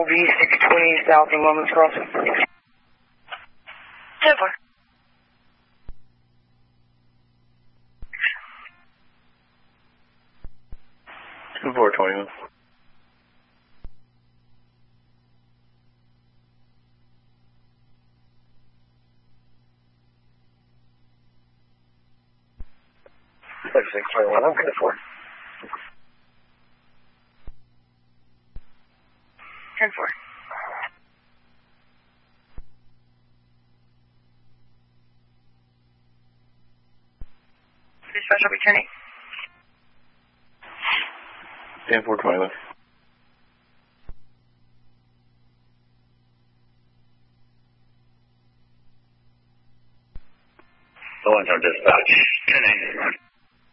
will be 620 South in Women's Crossing. 10-4. Four 21. Like 621, I'm good for it. 10-4. Dispatch, I'll be turning. 10-4 21. The one's our dispatch. 10-8.